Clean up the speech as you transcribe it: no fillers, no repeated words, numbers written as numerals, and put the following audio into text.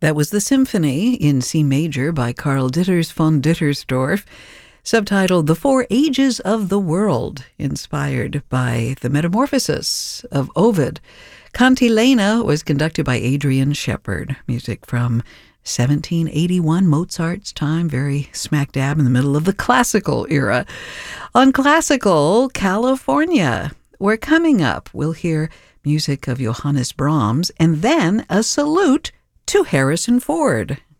That was the Symphony in C major by Karl Ditters von Dittersdorf, subtitled The Four Ages of the World, inspired by the Metamorphosis of Ovid. Cantilena was conducted by Adrian Shepard. Music from 1781, Mozart's time, very smack dab in the middle of the classical era. On Classical California, we're coming up, we'll hear music of Johannes Brahms, and then a salute to Harrison Ford.